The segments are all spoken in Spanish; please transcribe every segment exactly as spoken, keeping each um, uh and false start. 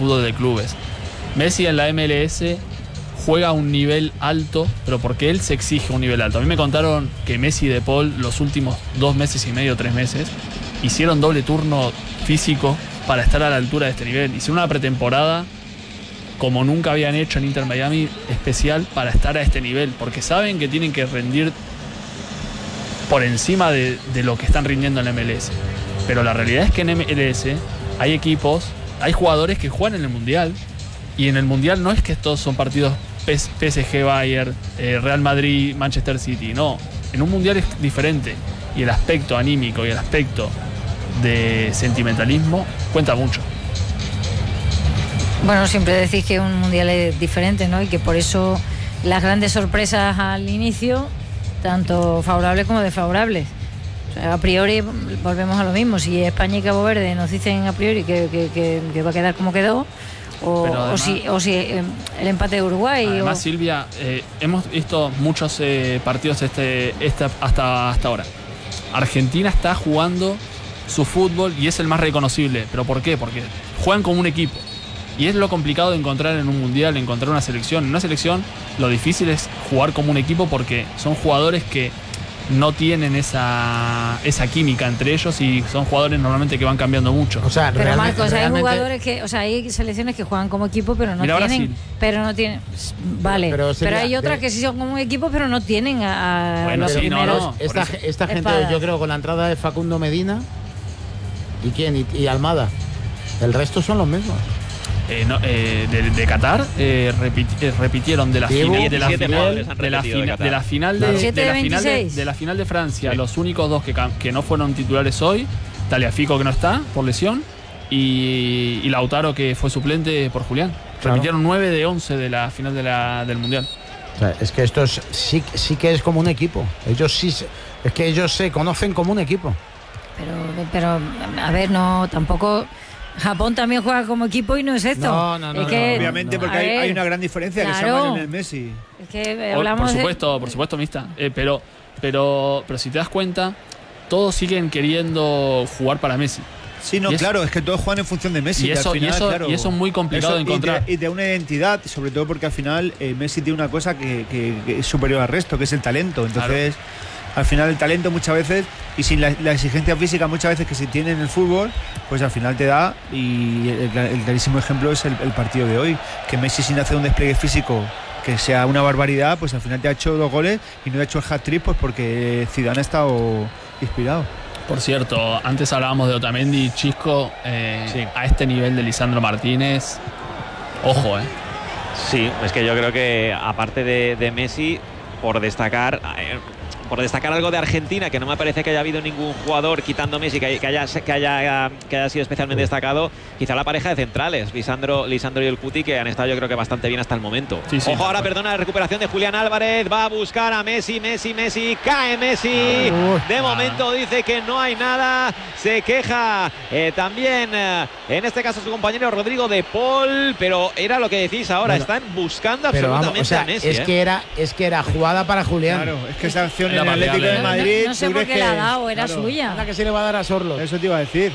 fútbol de clubes. Messi en la M L S juega a un nivel alto, pero porque él se exige un nivel alto. A mí me contaron que Messi y De Paul los últimos dos meses y medio, tres meses, hicieron doble turno físico para estar a la altura de este nivel. Hicieron una pretemporada como nunca habían hecho en Inter Miami, especial para estar a este nivel, porque saben que tienen que rendir por encima de, de lo que están rindiendo en la M L S. Pero la realidad es que en M L S hay equipos, hay jugadores que juegan en el Mundial, y en el Mundial no es que estos son partidos P S G Bayern, eh, Real Madrid, Manchester City, no. En un Mundial es diferente, y el aspecto anímico y el aspecto de sentimentalismo cuenta mucho. Bueno, siempre decís que un Mundial es diferente, ¿no? Y que por eso las grandes sorpresas al inicio, tanto favorables como desfavorables. O sea, a priori volvemos a lo mismo. Si España y Cabo Verde nos dicen a priori que, que, que, que va a quedar como quedó, o, además, o, si, o si eh, el empate de Uruguay. Además, o... Silvia, eh, hemos visto muchos eh, partidos este, este, hasta, hasta ahora. Argentina está jugando su fútbol y es el más reconocible. ¿Pero por qué? Porque juegan como un equipo. Y es lo complicado de encontrar en un mundial, encontrar una selección. En una selección lo difícil es jugar como un equipo porque son jugadores que no tienen esa, esa química entre ellos y son jugadores normalmente que van cambiando mucho. O sea, pero Marcos, realmente... hay jugadores que, o sea, hay selecciones que juegan como equipo pero no Mira, tienen, Brasil. pero no tienen, vale, pero, pero, pero hay otras de... que sí son como un equipo pero no tienen a, a bueno, los sí, primeros. No, no, esta esta gente, yo creo, con la entrada de Facundo Medina y quién y, y Almada, el resto son los mismos. Eh, no, eh, de, de Qatar eh, repit, eh, repitieron de la, sí, fina, de, la final, de, la fina, de la final de, de, de la final de, de la final de Francia, sí. Los únicos dos que, que no fueron titulares hoy, Tagliafico, que no está por lesión, y, y Lautaro, que fue suplente por Julián. Claro. Repitieron nueve de once de la final de la, del Mundial. O sea, es que esto es, sí, sí que es como un equipo. Ellos sí, es que ellos se conocen como un equipo. Pero, pero a ver, no, tampoco... Japón también juega como equipo y no es esto. No, no, no. Es que, no obviamente, porque hay, hay una gran diferencia, claro, que se llama Lionel Messi. Es que hablamos por supuesto, de... por supuesto, Mista. Eh, pero, pero, pero si te das cuenta, todos siguen queriendo jugar para Messi. Sí, no, claro, es, es que todos juegan en función de Messi. Y eso, al final, y eso, claro, y eso es muy complicado eso, de encontrar. Y de, y de una identidad, sobre todo porque al final eh, Messi tiene una cosa que, que, que es superior al resto, que es el talento. Entonces... Claro. Al final el talento muchas veces y sin la, la exigencia física muchas veces que se tiene en el fútbol, pues al final te da, y el, el clarísimo ejemplo es el, el partido de hoy, que Messi sin hacer un despliegue físico que sea una barbaridad, pues al final te ha hecho dos goles y no ha hecho el hat-trick pues porque Zidane ha estado inspirado. Por cierto, antes hablábamos de Otamendi, Chisco, eh, sí. A este nivel de Lisandro Martínez, ojo, eh. Sí, es que yo creo que aparte de, de Messi, por destacar... Eh, Por destacar algo de Argentina, que no me parece que haya habido ningún jugador, quitando Messi, que haya, que haya, que haya, que haya sido especialmente destacado, quizá la pareja de centrales, Lisandro, Lisandro y el Cuti, que han estado yo creo que bastante bien hasta el momento. Sí, sí, Ojo ahora, sí. Perdona, la recuperación de Julián Álvarez, va a buscar a Messi, Messi, Messi, cae Messi, de momento dice que no hay nada, se queja eh, también, eh, en este caso su compañero Rodrigo de Paul, pero era lo que decís ahora, bueno, están buscando absolutamente vamos, o sea, a Messi. Es, ¿eh? que era, es que era jugada para Julián. Claro, es que esa acción en el Atlético de Madrid. No, no sé por qué la ha dado, era claro, suya. La que se le va a dar a Sorlo. Eso te iba a decir.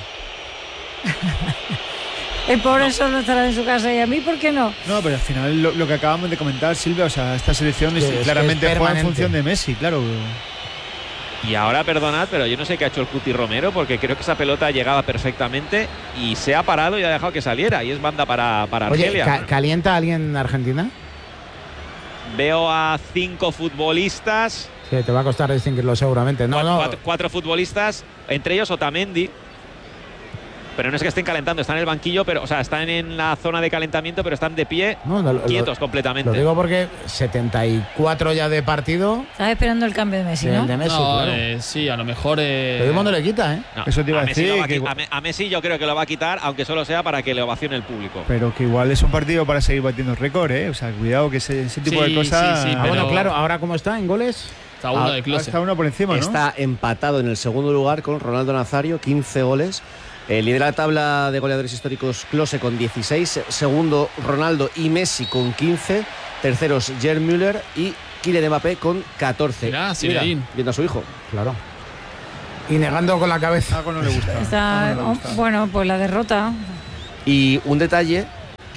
El pobre no. Sorlo estará en su casa, y a mí, ¿por qué no? No, pero al final lo, lo que acabamos de comentar, Silvia, o sea, esta selección sí, es, claramente es juega en función de Messi, claro. Y ahora, perdonad, pero yo no sé qué ha hecho el Cuti Romero, porque creo que esa pelota llegaba perfectamente y se ha parado y ha dejado que saliera, y es banda para, para Oye, Argelia. ¿ca ¿calienta alguien en Argentina? Veo a cinco futbolistas. Sí, te va a costar distinguirlo seguramente. No, cuatro, no. Cuatro, cuatro futbolistas, entre ellos Otamendi. Pero no es que estén calentando, están en el banquillo, pero, o sea, están en la zona de calentamiento, pero están de pie, no, no, quietos lo, completamente. Lo digo porque setenta y cuatro ya de partido. Estás esperando el cambio de Messi, ¿no? El de Messi, no, claro. eh, sí, a lo mejor... Eh... Pero no le quita, ¿eh? No, eso te iba a, a decir. Messi a, que... a, a Messi yo creo que lo va a quitar, aunque solo sea para que le ovacione el público. Pero que igual es un partido para seguir batiendo récord, ¿eh? O sea, cuidado que ese, ese tipo sí, de cosas... Sí, sí, ah, pero... bueno, claro, ahora cómo está en goles... Está uno de Klose. Está uno por encima, ¿no? Está empatado en el segundo lugar con Ronaldo Nazario, quince goles. Eh, lidera la tabla de goleadores históricos Klose con dieciséis. Segundo, Ronaldo y Messi con quince. Terceros, Gerd Müller y Kylian Mbappé con catorce. Mirá, Mira, viendo a su hijo. Claro. Y negando con la cabeza. Algo no le gusta. Está, no le gusta. Bueno, pues la derrota. Y un detalle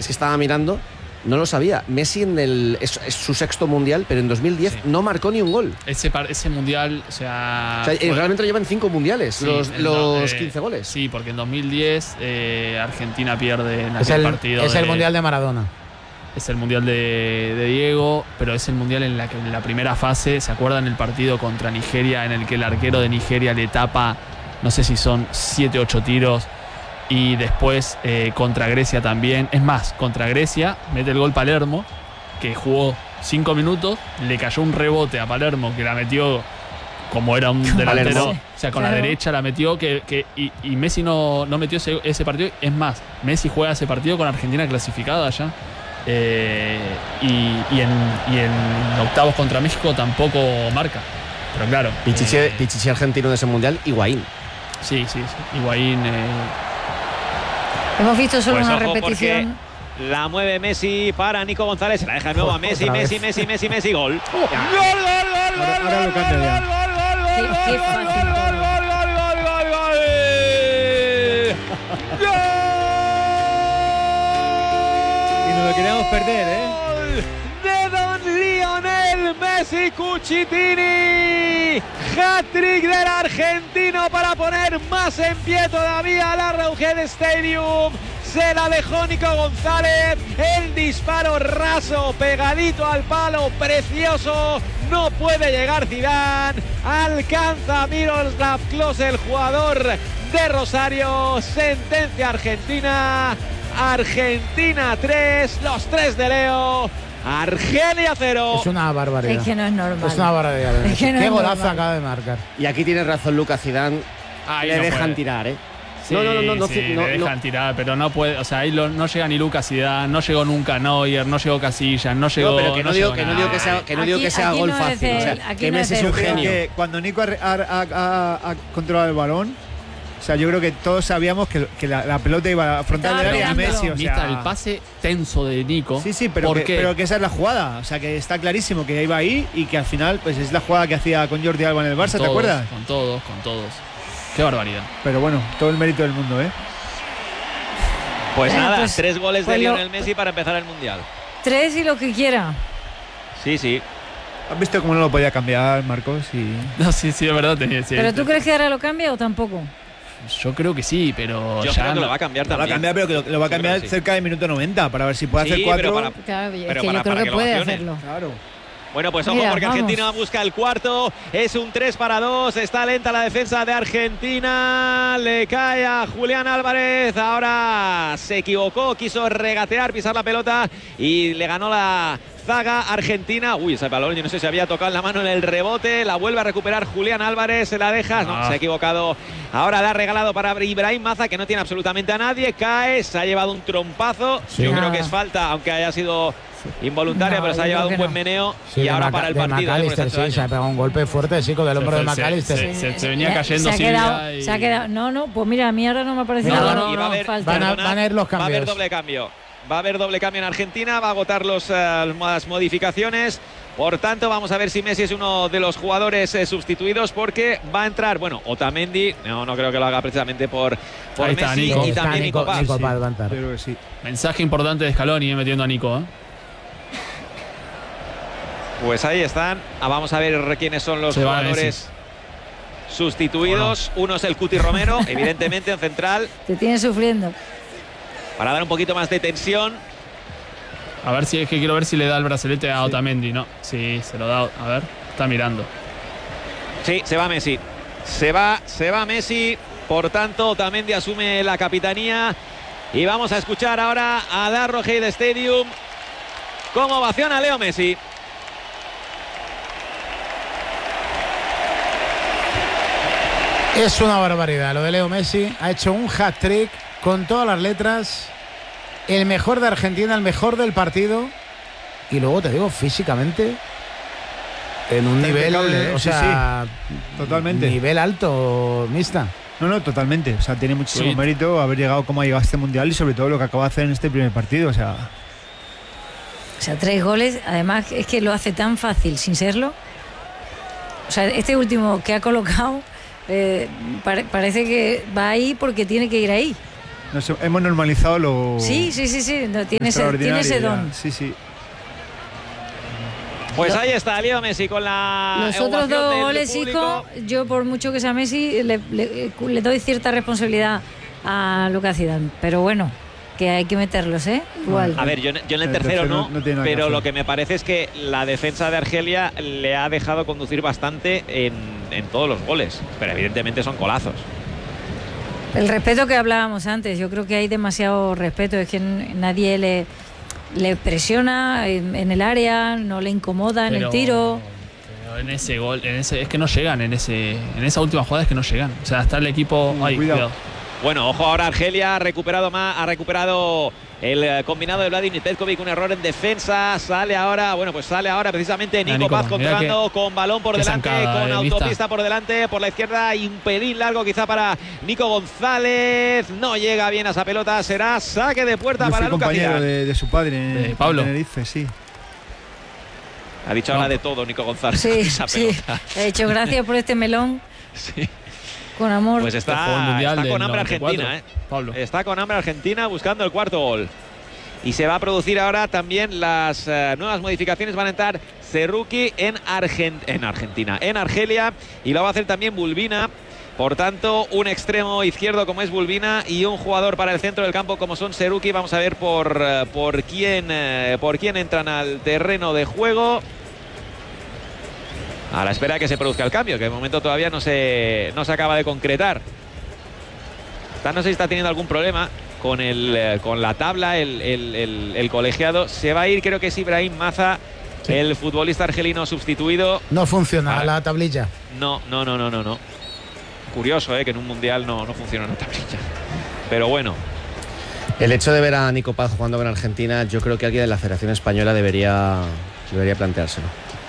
Es que estaba mirando, no lo sabía. Messi en el, es, es su sexto mundial, pero en dos mil diez sí. no marcó ni un gol. Ese, par, ese mundial, o sea. O sea fue... realmente lo llevan cinco mundiales, sí, los, los eh, quince goles. Sí, porque en dos mil diez eh, Argentina pierde en aquel es el, partido. Es de, el mundial de Maradona. Es el mundial de, de Diego, pero es el mundial en la que en la primera fase, ¿se acuerdan el partido contra Nigeria en el que el arquero de Nigeria le tapa, no sé si son siete o ocho tiros? Y después eh, contra Grecia también. Es más, contra Grecia mete el gol Palermo, que jugó cinco minutos, le cayó un rebote a Palermo, que la metió como era un delantero, o sea, con claro. la derecha la metió, que, que y, y Messi no, no metió ese, ese partido. Es más, Messi juega ese partido con Argentina clasificada ya. Eh, y, y, en, y en octavos contra México tampoco marca. Pero claro. Pichichi, eh, Pichichi argentino de ese mundial, Higuaín. Sí, sí, sí. Higuaín. Eh, Hemos visto solo pues una ojo repetición. La mueve Messi para Nico González. Se la deja de nuevo a Messi, Messi, Messi, Messi, Messi. Gol. Oh, gol, gol, gol, gol. Ahora lo cambia ya. Qué, qué fácil. Gol, gol, gol, gol, gol, gol. Y no lo queríamos perder, ¿eh? De don Lionel Messi Cucitini. Hat-trick del argentino para poner más en pie todavía la Arrowhead Stadium. Se la dejó Nico González. El disparo raso, pegadito al palo, precioso. No puede llegar Zidane. Alcanza Miroslav Klose, el jugador de Rosario. Sentencia Argentina. Argentina tres, los tres de Leo. Argelia cero. Es una barbaridad. Es que no es normal. Es una barbaridad. Es que no Qué es golazo normal. acaba de marcar. Y aquí tienes razón Lucas, Zidane. ahí le no dejan puede. tirar, ¿eh? Sí, no, no, no, no, sí, no, le no, dejan no. tirar, pero no puede, o sea, ahí lo, no llega ni Lucas Zidane, no llegó nunca Neuer, no llegó Casillas, no llegó. No, pero que no, digo, llegó que, no nada. digo que sea, que no digo Aquí- que sea aquí gol no es fácil. de- o sea, aquí que no es Messi es de un Yo creo genio. que cuando Nico ha, ha- ha- ha controlado el balón, o sea, yo creo que todos sabíamos que, que la, la pelota iba a frontal Estaba del área de pegando. Messi. O Mista, sea, el pase tenso de Nico. Sí, sí, pero ¿Por que, qué? pero que esa es la jugada. O sea, que está clarísimo que iba ahí y que al final pues es la jugada que hacía con Jordi Alba en el Barça, Con ¿te todos, acuerdas? Con todos, con todos. Qué barbaridad. Pero bueno, todo el mérito del mundo, ¿eh? Pues Bueno, nada, pues- tres goles pues de lo- Lionel Messi para empezar el Mundial. Tres y lo que quiera. Sí, sí. ¿Has visto cómo no lo podía cambiar, Marcos? Y... No, sí, sí, es verdad. tenía- sí, ¿Pero tú crees que ahora lo cambia o tampoco? Yo creo que sí, pero Yo ya creo que no- lo va a cambiar Lo va a también. cambiar, pero que lo, lo va a Yo cambiar creo que sí. cerca del minuto noventa para ver si puede Sí, hacer cuatro. pero para- Claro, es Pero que para- yo creo para que que lo puede accione. hacerlo. Claro. Bueno, pues ojo, Mira, porque vamos. Argentina busca el cuarto. Es un tres para dos. Está lenta la defensa de Argentina. Le cae a Julián Álvarez. Ahora se equivocó. Quiso regatear, pisar la pelota. Y le ganó la zaga argentina. Uy, ese balón, yo no sé si había tocado la mano en el rebote. La vuelve a recuperar Julián Álvarez. Se la deja. No, Ah. se ha equivocado. Ahora la ha regalado para Ibrahim Maza, que no tiene absolutamente a nadie. Cae. Se ha llevado un trompazo. Sí. Yo creo Ah. que es falta, aunque haya sido involuntaria, No, pero se ha yo llevado creo un que buen no. meneo. Sí, y de ahora Maca- para el de partido. McAllister, después de sí, se ha ocho pegado un golpe fuerte, sí, con el hombro de se, fue- se- McAllister. se- se- se venía Ya, cayendo se ha Silvia quedado, y- se ha quedado. No, no, pues mira, a mí ahora no me ha parecido No, nada. no, y va a haber, falta. Van a- perdona, van a ir los va a haber cambios. doble cambio. Va a haber doble cambio en Argentina, va a agotar los, eh, las modificaciones. Por tanto, vamos a ver si Messi es uno de los jugadores eh, sustituidos, porque va a entrar, bueno, Otamendi, no, no creo que lo haga precisamente por, por Ahí está, Messi, Nico. y Está también Nico, Paz. Nico Sí, Paz va a entrar. Yo creo que sí. Mensaje importante de Scaloni, eh, metiendo a Nico. ¿eh? Pues ahí están. Ah, vamos a ver quiénes son los Se va jugadores sustituidos. Uno es el Cuti Romero, evidentemente en central, Te tiene sufriendo. para dar un poquito más de tensión. A ver si es que quiero ver si le da el brazalete a Otamendi, ¿no? Sí, se lo da. A ver, está mirando. Sí, se va Messi. Se va, se va Messi. Por tanto, Otamendi asume la capitanía. Y vamos a escuchar ahora a Arrowhead Stadium cómo ovaciona a Leo Messi. Es una barbaridad lo de Leo Messi. Ha hecho un hat-trick con todas las letras. El mejor de Argentina, el mejor del partido. Y luego te digo, físicamente, en un Está nivel, impecable, ¿eh? o Sí, sea, Totalmente. nivel alto, Mista. No, no, totalmente. O sea, tiene muchísimo Sí. mérito haber llegado como ha llegado a este mundial y sobre todo lo que acaba de hacer en este primer partido. O sea, O sea, tres goles, además es que lo hace tan fácil sin serlo. O sea, este último que ha colocado eh, pare- parece que va ahí porque tiene que ir ahí. Nos hemos normalizado lo. Sí, sí, sí, sí. No, tiene, ese, tiene ese don. Sí, sí. Pues ahí está, Leo Messi con la. Los otros dos goles, hijo, yo por mucho que sea Messi, le, le, le doy cierta responsabilidad a Lucas Zidane. Pero bueno, que hay que meterlos, ¿eh? Igual. A ver, yo, yo en el, el tercero, tercero no, no pero lo que me parece es que la defensa de Argelia le ha dejado conducir bastante en, en todos los goles. Pero evidentemente son golazos. El respeto que hablábamos antes, yo creo que hay demasiado respeto, es que nadie le, le presiona en, en el área, no le incomoda en pero, el tiro. Pero en ese gol, en ese, es que no llegan, en ese, en esa última jugada es que no llegan. O sea, está el equipo. Uh, ay, cuidado. cuidado. Bueno, ojo ahora Argelia ha recuperado más, ha recuperado el combinado de Vladimir Petkovic, un error en defensa, sale ahora, bueno, pues sale ahora precisamente Nico, Nico Paz controlando que, con balón por delante, zancada, con autopista vista. por delante, por la izquierda y un pelín largo quizá para Nico González, no llega bien a esa pelota, será saque de puerta Yo para fui Lucas compañero de, de su padre, de Pablo. En Tenerife, sí. Ha dicho no. ahora de todo Nico González. Sí, esa sí. He dicho gracias por este melón. Sí. Con amor. Pues está, está con hambre Argentina, ¿eh? Pablo. Está con hambre Argentina buscando el cuarto gol. Y se va a producir ahora también las uh, nuevas modificaciones. Van a entrar Cerruqui en, Argent en Argentina, en Argelia. Y lo va a hacer también Bulbina. Por tanto, un extremo izquierdo como es Bulbina y un jugador para el centro del campo como son Cerruqui. Vamos a ver por, uh, por, quién, uh, por quién entran al terreno de juego. A la espera de que se produzca el cambio, que de momento todavía no se, no se acaba de concretar. Está, no sé si está teniendo algún problema con, el, eh, con la tabla, el, el, el, el colegiado. Se va a ir, creo que es Ibrahim Maza, sí. el futbolista argelino sustituido. No funciona Ahora, la tablilla. No, no, no, no, no, no. Curioso, ¿eh? Que en un mundial no, no funciona la tablilla. Pero bueno. El hecho de ver a Nico Paz jugando con Argentina, yo creo que alguien de la Federación Española debería, debería planteárselo.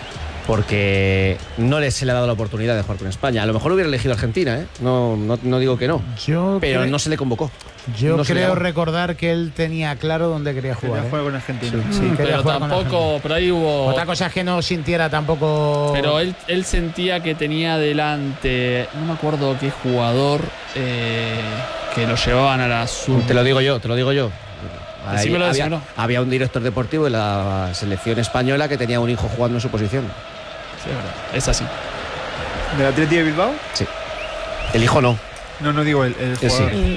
Porque no le se le ha dado la oportunidad de jugar con España. A lo mejor hubiera elegido Argentina, ¿eh? No, no, no digo que no. Yo pero creo, no se le convocó. Yo no creo recordar que él tenía claro dónde quería jugar. Quería ¿eh? jugar con Argentina. Sí, sí, mm, quería pero jugar tampoco, pero ahí hubo. Otra cosa es que no sintiera tampoco. Pero él, él sentía que tenía delante, no me acuerdo qué jugador, eh, que lo llevaban a la sub. Te lo digo yo, te lo digo yo. Ahí, había, había, había un director deportivo de la selección española que tenía un hijo jugando en su posición. Sí, es verdad, es así. ¿Del Atleti de Bilbao? Sí. El hijo no. No, no digo el, el jugador. Sí.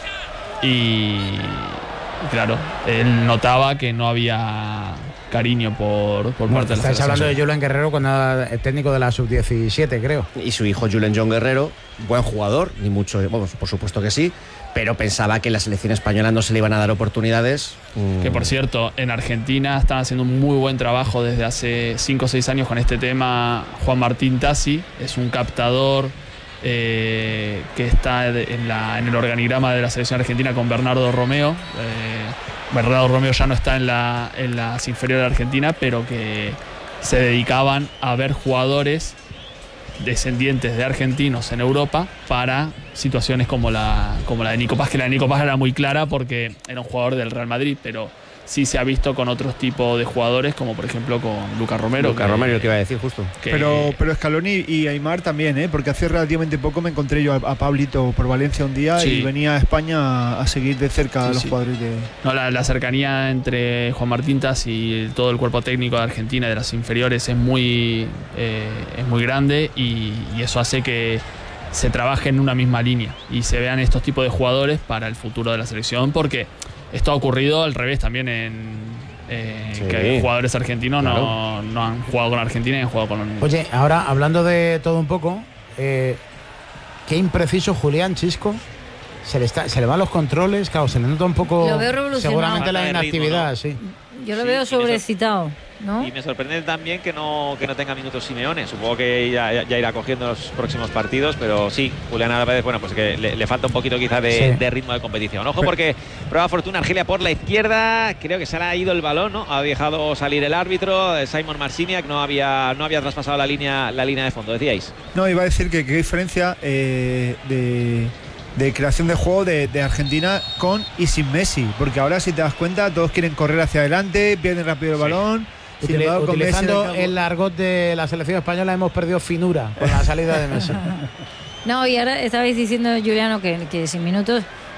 Y claro, él notaba que no había cariño por, por bueno, parte de la Estáis hablando de selección. Julen Guerrero cuando era el técnico de la sub diecisiete, creo. Y su hijo Julen John Guerrero, buen jugador, ni mucho, vamos, por supuesto que sí, pero pensaba que en la selección española no se le iban a dar oportunidades. Que por cierto, en Argentina están haciendo un muy buen trabajo desde hace cinco o seis años con este tema. Juan Martín Tassi es un captador eh, que está en, la, en el organigrama de la selección argentina con Bernardo Romeo. Eh, Bernardo Romeo ya no está en, la, en las inferiores de Argentina, pero que se dedicaban a ver jugadores descendientes de argentinos en Europa para situaciones como la, como la de Nico Paz, que la de Nico Paz era muy clara porque era un jugador del Real Madrid, pero sí se ha visto con otros tipos de jugadores, como por ejemplo con Lucas Romero. Lucas que, Romero, lo que iba a decir justo. Que, pero, pero Scaloni y Aimar también, ¿eh? Porque hace relativamente poco me encontré yo a, a Pablito por Valencia un día sí. y venía a España a seguir de cerca sí, a los sí. jugadores de... No, la, la cercanía entre Juan Martín Tassi y todo el cuerpo técnico de Argentina, de las inferiores, es muy, eh, es muy grande y, y eso hace que se trabaje en una misma línea y se vean estos tipos de jugadores para el futuro de la selección, porque esto ha ocurrido al revés también en eh, sí, que jugadores argentinos claro. no, no han jugado con Argentina y han jugado con... Oye, ahora hablando de todo un poco, eh, qué impreciso Julián Chisco. Se le, está, se le van los controles, claro, se le nota un poco... Lo veo revolucionado. Seguramente la inactividad, ritmo, ¿no? sí. Yo lo sí, veo sobrecitado, ¿no? Y me sorprende también que no, que no tenga minutos Simeone. Supongo que ya, ya irá cogiendo los próximos partidos, pero sí, Julián Álvarez, bueno, pues que le, le falta un poquito quizás de, sí. de ritmo de competición. Ojo, porque prueba fortuna Argelia por la izquierda, creo que se le ha ido el balón, ¿no? Ha dejado salir el árbitro, Simon Marciniak, no había, no había traspasado la línea, la línea de fondo, decíais. No, iba a decir que qué diferencia eh, de... de creación de juego de, de Argentina con y sin Messi, porque ahora si te das cuenta todos quieren correr hacia adelante, pierden rápido el sí. balón. Util utilizando el, el argot de la selección española, hemos perdido finura con la salida de Messi. No, y ahora estabais diciendo, Juliano, que, que sin minutos,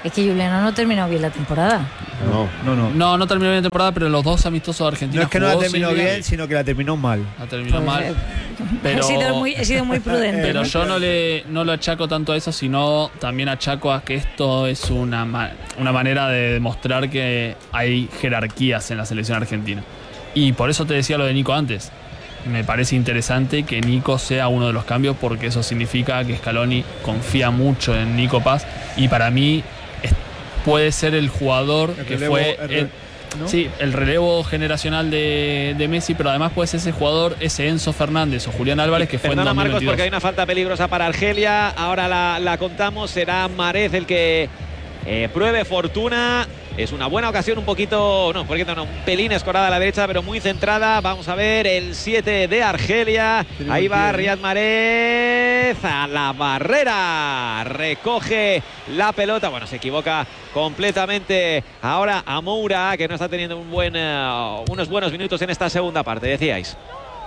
Es que Juliano no terminó bien la temporada. No, no, no. No, no terminó bien la temporada, pero los dos amistosos argentinos. No es que no la jugó terminó Silvia, bien, sino que la terminó mal. La terminó Pues, mal. eh, Pero, he, sido muy, he sido muy prudente. pero ¿no? yo no le no lo achaco tanto a eso, sino también achaco a que esto es una, ma- una manera de demostrar que hay jerarquías en la selección argentina. Y por eso te decía lo de Nico antes. Me parece interesante que Nico sea uno de los cambios, porque eso significa que Scaloni confía mucho en Nico Paz, y para mí es- puede ser el jugador El que relevo, fue el re- el, ¿no? sí, el relevo generacional de, de Messi, pero además puede ser ese jugador, ese Enzo Fernández o Julián Álvarez que fue en Perdona, dos mil Marcos, veintidós. porque hay una falta peligrosa para Argelia. Ahora la, la contamos. Será Marez el que eh, pruebe fortuna. Es una buena ocasión, un poquito, no, un poquito no, un pelín escorada a la derecha, pero muy centrada. Vamos a ver el siete de Argelia. Ahí va Riyad Mahrez a la barrera. Recoge la pelota. Bueno, se equivoca completamente ahora a Moura, que no está teniendo un buen, uh, unos buenos minutos en esta segunda parte, decíais.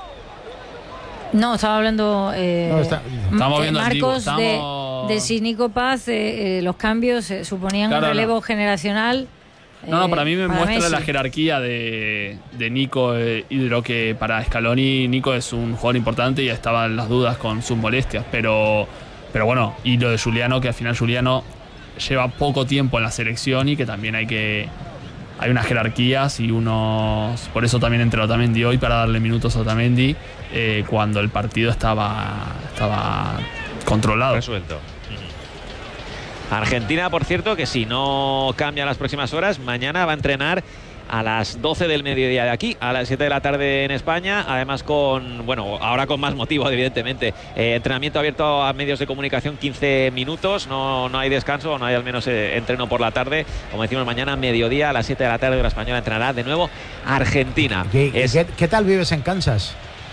No, estaba hablando eh, No, está- Estamos eh, viendo al Dibu, Marcos estamos- de, de si Nico Paz, eh, eh, los cambios eh, suponían Claro, un relevo no. generacional. No, no, eh, para mí me muestra Messi. la jerarquía de, de Nico eh, y de lo que para Scaloni Nico es un jugador importante y estaban las dudas con sus molestias, pero, pero bueno, y lo de Juliano, que al final Juliano lleva poco tiempo en la selección y que también hay que hay unas jerarquías y unos, por eso también entró Otamendi hoy para darle minutos a Otamendi eh, cuando el partido estaba, estaba controlado. Resuelto. Argentina, por cierto, que si no cambia en las próximas horas, mañana va a entrenar a las doce del mediodía de aquí, a las siete de la tarde en España, además con, bueno, ahora con más motivo, evidentemente. Eh, entrenamiento abierto a medios de comunicación, quince minutos, no, no hay descanso, no hay al menos eh, entreno por la tarde. Como decimos, mañana mediodía a las siete de la tarde hora española entrenará de nuevo Argentina. ¿Qué, Es qué- qué tal vives en Kansas?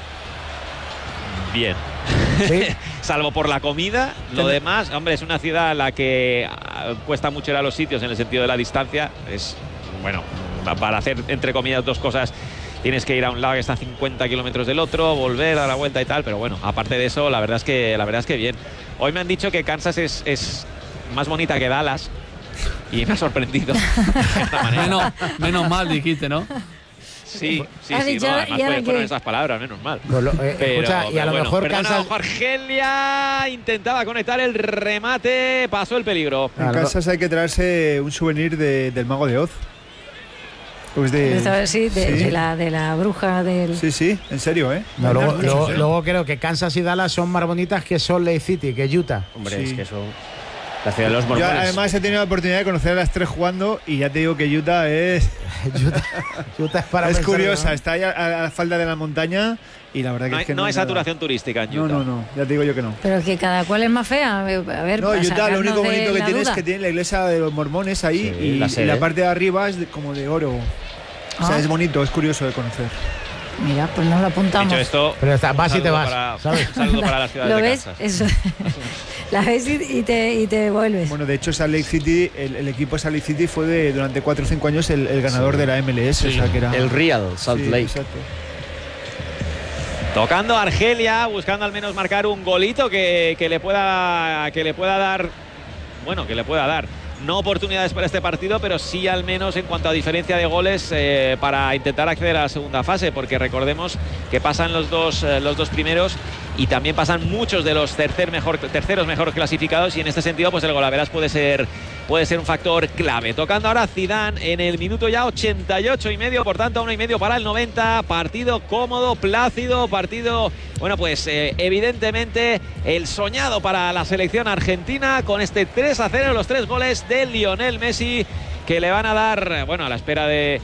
bien. ¿Sí? Salvo por la comida, lo demás, hombre, es una ciudad a la que ah, cuesta mucho ir a los sitios en el sentido de la distancia. Es, bueno, para hacer, entre comillas, dos cosas, tienes que ir a un lado que está a cincuenta kilómetros del otro, volver a la vuelta y tal, pero bueno, aparte de eso, la verdad es que, la verdad es que bien. Hoy me han dicho que Kansas es, es más bonita que Dallas y me ha sorprendido. de esta manera. Menos, menos mal dijiste, ¿no? Sí, sí, Has sí, dicho- no, además y ahora fueron que- esas palabras, menos mal. Pues lo- eh, Pero, escucha, y pero a lo bueno, mejor perdona, Kansas. Argelia intentaba conectar el remate, pasó el peligro. En Ah, no. Kansas hay que traerse un souvenir de- del Mago de Oz. Pues de, Esta- sí, de, sí. de la, de la bruja del. Sí, sí, en serio, ¿eh? No, luego, Sí, luego- sí. luego creo que Kansas y Dallas son más bonitas que Salt Lake City, que Utah. Hombre, Sí. es que eso. La ciudad de los Yo mormones. además he tenido la oportunidad de conocer a las tres jugando y ya te digo que Utah es, Utah, Utah es para es pensar, curiosa, ¿no? está ahí a, a la falda de la montaña y la verdad que No es hay, que no hay es nada. saturación turística en No, Utah. no, no, ya te digo yo que no. Pero que cada cual es más fea. A ver, No, para Utah lo sacarnos único de bonito que la tiene es duda. que tiene la iglesia de los mormones ahí Sí, y, la y sede. la parte de arriba es de- como de oro. O sea, Ah. es bonito, es curioso de conocer. Mira, pues nos lo apuntamos. Dicho esto, Pero está- vas un y te saludo vas, para- ¿sabes? un saludo para las ciudades ¿Lo de ves? Kansas. Eso. La ves y, y te, y te vuelves. Bueno, de hecho, Salt Lake City, el, el equipo Salt Lake City fue de, durante cuatro o cinco años el, el ganador Sí. de la M L S. Sí. O sea, que era, El Real Salt Sí, Lake. exacto. Tocando a Argelia, buscando al menos marcar un golito que, que le pueda que le pueda dar, bueno, que le pueda dar no oportunidades para este partido, pero sí al menos en cuanto a diferencia de goles eh, para intentar acceder a la segunda fase, porque recordemos que pasan los dos eh, los dos primeros y también pasan muchos de los tercer mejor, terceros mejor clasificados, y en este sentido pues el golaveras puede ser puede ser un factor clave. Tocando ahora Zidane en el minuto ya ochenta y ocho y medio, por tanto uno y medio para el noventa. Partido cómodo, plácido, partido, bueno pues eh, evidentemente el soñado para la selección argentina, con este tres a cero, los tres goles de Lionel Messi, que le van a dar, bueno, a la espera de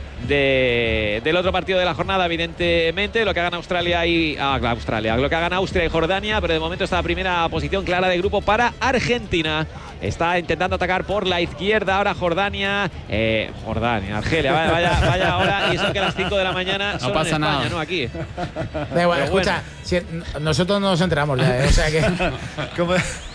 De, del otro partido de la jornada, evidentemente, lo que hagan Australia y ah, Australia, lo que hagan Austria y Jordania, pero de momento esta primera posición clara de grupo para Argentina. Está intentando atacar por la izquierda ahora Jordania, eh, Jordania, Argelia, vaya, vaya, vaya ahora, y eso que a las cinco de la mañana No son pasa en España, nada. no aquí. Da igual, Pero escucha, si- nosotros no nos enteramos ya, ¿eh? O sea que. Como-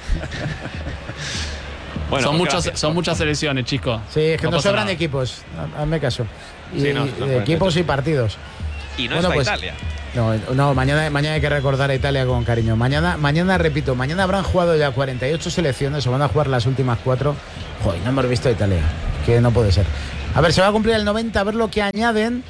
Bueno, son, pues muchas, gracias. son muchas selecciones, chicos. Sí, es que No nos pasa sobran nada. equipos. Hazme caso. Y, Sí, no, no y de puede equipos y partidos. Y no Bueno, está pues, Italia. No, no, mañana, mañana hay que recordar a Italia con cariño. Mañana, mañana, repito, mañana habrán jugado ya cuarenta y ocho selecciones, o van a jugar las últimas cuatro. Joder, no hemos visto a Italia, que no puede ser. A ver, se va a cumplir el noventa, a ver lo que añaden.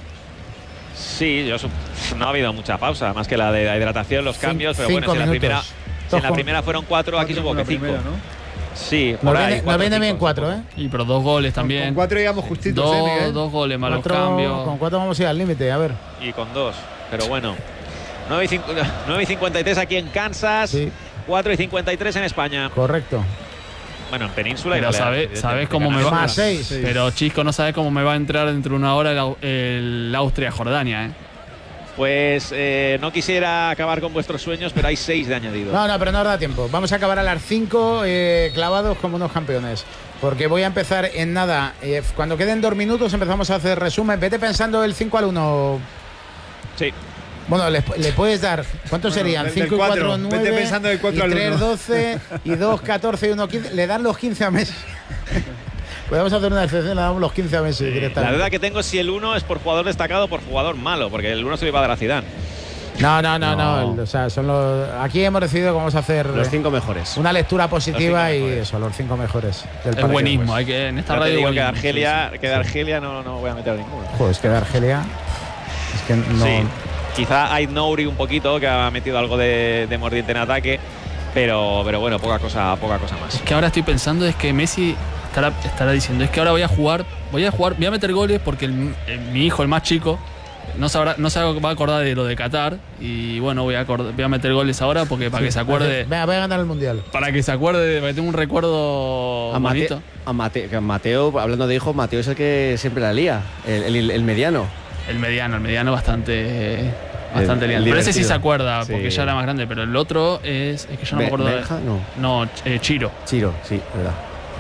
Sí, yo no ha habido mucha pausa, más que la de la hidratación, los cambios, pero Cinco bueno, si en la minutos. primera, si en la primera fueron cuatro, aquí supongo que cinco. Primera, ¿no? Sí, Nos por ahí, viene, nos cuatro, viene cinco, bien cuatro, supongo. ¿eh? Y pero dos goles también. Con cuatro íbamos justitos, dos, ¿eh, Miguel? dos goles, malos Cuatro- cambios. Con cuatro vamos a ir al límite, a ver. Y con dos, pero bueno. nueve y cincuenta y tres aquí en Kansas, Sí, cuatro y cincuenta y tres en España. correcto. Bueno, en Península y Pero Baleares, sabe- evidentemente, sabes cómo me Canarias. va. Más seis. Sí. Pero Chisco no sabe cómo me va a entrar dentro de una hora el, Au- el Austria-Jordania, ¿eh? Pues eh, no quisiera acabar con vuestros sueños, pero hay seis de añadido. No, no, pero no os da tiempo. Vamos a acabar a las cinco eh, clavados como unos campeones. Porque voy a empezar en nada. Eh, cuando queden dos minutos empezamos a hacer resumen. Vete pensando el cinco al uno. Sí. Bueno, le, le puedes dar. ¿Cuántos Bueno, serían? del- del cinco y cuatro. cuatro, Vete nueve. pensando del cuatro y al tres, uno. doce. Y dos, catorce y uno, quince. Le dan los quince a Messi. Podemos hacer una excepción, le damos los quince a Messi La directamente. duda que tengo es si el uno es por jugador destacado o por jugador malo, porque el uno se lo iba a dar a Zidane. No, no, no, no. No. el- o sea, son los. Aquí hemos decidido que vamos a hacer Los eh, cinco mejores. una lectura positiva Los cinco y mejores. eso, los cinco mejores del Es partido. buenismo, hay que en esta Ya te radio digo que de buenismo, Argelia, sí, que de Argelia no, no voy a meter ninguno. Joder, es que de Argelia. Es que no. Sí, quizá Ait Nouri un poquito, que ha metido algo de, de mordiente en ataque, pero, pero bueno, poca cosa, poca cosa más. Es que ahora estoy pensando es que Messi estará, estará diciendo, es que ahora voy a jugar, voy a jugar, voy a meter goles porque el- el- mi hijo, el más chico, no sabrá, no se va a acordar de lo de Qatar y bueno, voy a, acord- voy a meter goles ahora porque para que se acuerde, Venga, voy a ganar el mundial. para que se acuerde, para que tenga un recuerdo A, Mate- bonito. a Mate- que Mateo, hablando de hijo, Mateo es el que siempre la lía, el, el- el mediano. El mediano, el mediano bastante bastante El- el liante. Pero ese sí divertido. se acuerda Sí. porque ya era más grande, pero el otro es, es que yo no Be- me acuerdo de- Benja, no. No, eh, Chiro. Chiro, sí, verdad.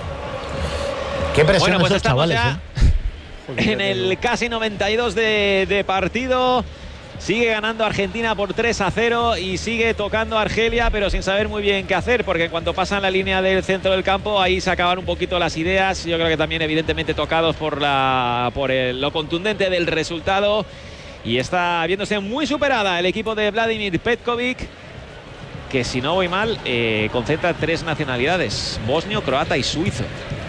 Qué presión Bueno, pues esos estamos chavales, ya ¿eh? en el casi noventa y dos de, de partido. Sigue ganando Argentina por tres a cero y sigue tocando a Argelia, pero sin saber muy bien qué hacer, porque en cuanto pasan la línea del centro del campo, ahí se acaban un poquito las ideas. Yo creo que también evidentemente tocados por, la, por el- lo contundente del resultado. Y está viéndose muy superada el equipo de Vladimir Petkovic, que si no voy mal, eh, concentra tres nacionalidades: bosnio, croata y suizo.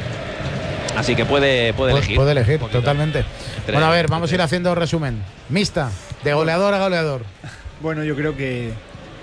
Así que puede, puede Pu- elegir. Puede elegir, un poquito. totalmente. Entre- Bueno, a ver, vamos a ir haciendo resumen. Mixta, de goleador a goleador. Bueno, yo creo que,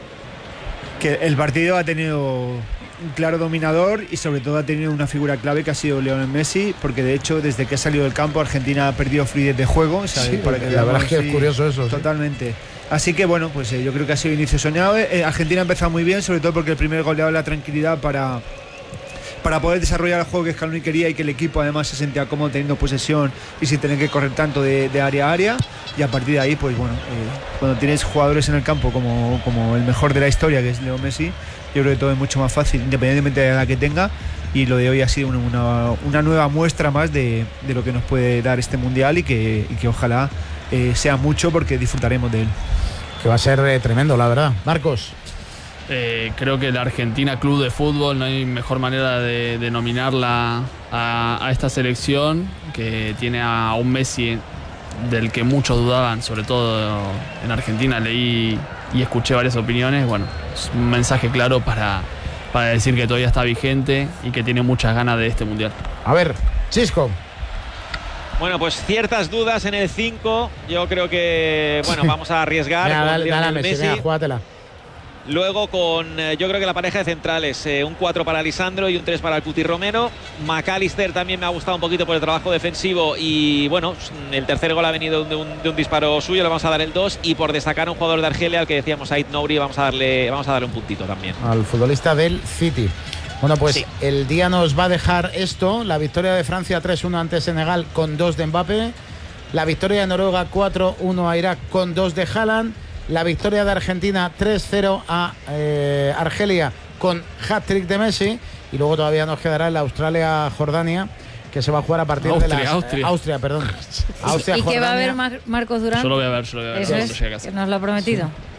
que el partido ha tenido un claro dominador y sobre todo ha tenido una figura clave que ha sido Lionel Messi, porque de hecho desde que ha salido del campo Argentina ha perdido fluidez de juego. O sea, Sí, para que la verdad veamos, es que es sí, curioso eso, sí. Totalmente. Así que bueno, pues eh, yo creo que ha sido inicio soñado. Eh, Argentina ha empezado muy bien, sobre todo porque el primer gol le ha dado la tranquilidad para para poder desarrollar el juego que Scaloni quería y que el equipo además se sentía cómodo teniendo posesión y sin tener que correr tanto de, de área a área. Y a partir de ahí, pues bueno, eh, cuando tienes jugadores en el campo como, como el mejor de la historia, que es Leo Messi, yo creo que todo es mucho más fácil, independientemente de la que tenga. Y lo de hoy ha sido una, una, una nueva muestra más de, de lo que nos puede dar este Mundial y que, y que ojalá eh, sea mucho, porque disfrutaremos de él. Que va a ser eh, tremendo, la verdad. Marcos. Eh, creo que la Argentina Club de Fútbol, no hay mejor manera de denominarla a, a esta selección, que tiene a un Messi del que muchos dudaban, sobre todo en Argentina. Leí y escuché varias opiniones. Bueno, es un mensaje claro para, para decir que todavía está vigente y que tiene muchas ganas de este Mundial. A ver, Chisco. Bueno, pues ciertas dudas en el cinco. Yo creo que, bueno, vamos a arriesgar. Venga, con dale, dale a Lionel Messi, Messi. venga, júgatela. Luego con, eh, yo creo que la pareja de centrales, eh, un cuatro para Lisandro y un tres para el Cuti Romero. McAllister también me ha gustado un poquito por el trabajo defensivo y bueno, el tercer gol ha venido de un, de un disparo suyo, le vamos a dar el dos. Y por destacar a un jugador de Argelia, al que decíamos, Ait Nouri, vamos a darle, vamos a darle un puntito también. Al futbolista del City. Bueno, pues Sí. el día nos va a dejar esto: la victoria de Francia tres uno ante Senegal con dos de Mbappé, la victoria de Noruega cuatro uno a Irak con dos de Haaland, la victoria de Argentina tres cero a eh, Argelia con hat-trick de Messi, y luego todavía nos quedará la Australia-Jordania, que se va a jugar a partir Austria, de las... Austria. eh, Austria, perdón. ¿Y Austria, que va a haber Jordania. Mar- Marcos Durán? Yo lo voy a ver, yo lo voy a ver. Eso cuando es, llegue a casa. que nos lo ha prometido.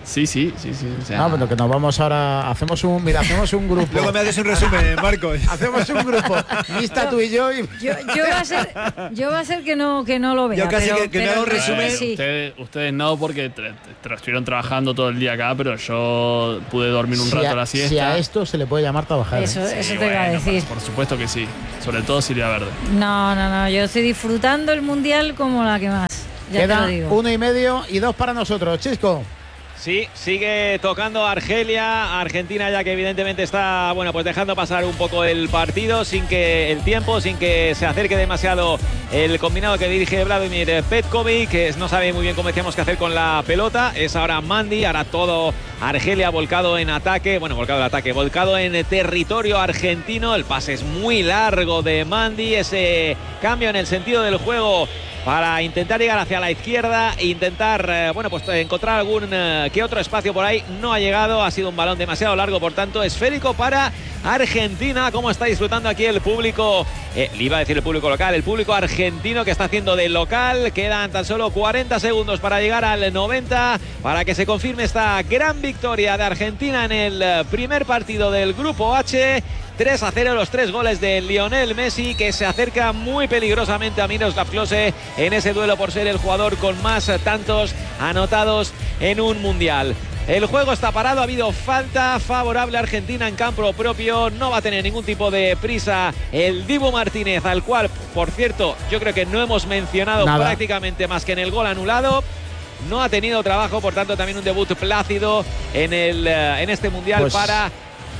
Sí, sí, sí, sí. O sea, Ah, pero que nos vamos ahora. Hacemos un. Mira, hacemos un grupo. Luego me haces un resumen, Marcos. Hacemos un grupo. Lista tú y yo. Y... Yo, yo va a ser, yo va a ser que no, que no lo vea. Yo casi pero, que- que me pero haga un el resumen. resumen sí. ustedes, ustedes no, porque tra- tra- estuvieron trabajando todo el día acá, pero yo pude dormir un si rato a, a la siesta. si a esto se le puede llamar trabajar. ¿eh? Eso, Sí, eso te iba a bueno, decir. Por, por supuesto que sí. Sobre todo Silvia Verde. No, no, no. Yo estoy disfrutando el mundial como la que más. Ya te Queda lo digo. uno y medio y dos para nosotros. Chisco. Sí, sigue tocando Argelia, Argentina ya que evidentemente está, bueno, pues dejando pasar un poco el partido sin que el tiempo, sin que se acerque demasiado el combinado que dirige Vladimir Petkovic, que no sabe muy bien cómo decíamos qué hacer con la pelota. Es ahora Mandy, ahora todo Argelia volcado en ataque, bueno, volcado en ataque, volcado en territorio argentino. El pase es muy largo de Mandy, ese cambio en el sentido del juego para intentar llegar hacia la izquierda e intentar, eh, bueno, pues encontrar algún eh, que otro espacio por ahí. No ha llegado, ha sido un balón demasiado largo, por tanto, esférico para Argentina. Cómo está disfrutando aquí el público, eh, le iba a decir el público local, el público argentino que está haciendo de local. Quedan tan solo cuarenta segundos para llegar al noventa, para que se confirme esta gran victoria de Argentina en el primer partido del Grupo H. tres a cero, los tres goles de Lionel Messi, que se acerca muy peligrosamente a Miroslav Klose en ese duelo por ser el jugador con más tantos anotados en un mundial. El juego está parado, ha habido falta favorable a Argentina en campo propio, no va a tener ningún tipo de prisa el Dibu Martínez, al cual, por cierto, yo creo que no hemos mencionado Nada. prácticamente más que en el gol anulado. No ha tenido trabajo, por tanto también un debut plácido en, el, en este mundial Pues... para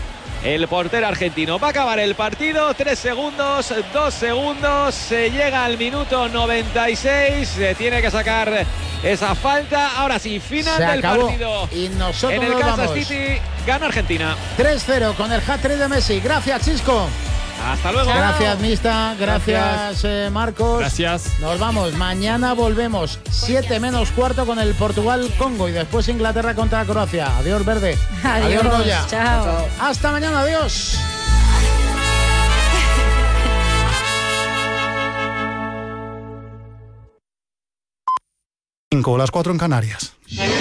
el portero argentino. Va a acabar el partido, tres segundos, dos segundos, se llega al minuto noventa y seis, se tiene que sacar esa falta. Ahora sí, final Se del acabó. partido. Y nosotros En el nos Kansas vamos. City gana Argentina. tres cero con el hat-trick de Messi. Gracias, Chisco. Hasta luego. Gracias, Mista. Gracias, Gracias. eh, Marcos. Gracias. Nos vamos. Mañana volvemos. siete menos cuarto con el Portugal-Congo y después Inglaterra contra Croacia. Adiós, Verde. Adiós. Goya. Chao. Hasta mañana. Adiós. cinco, las cuatro en Canarias.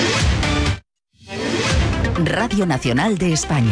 Radio Nacional de España.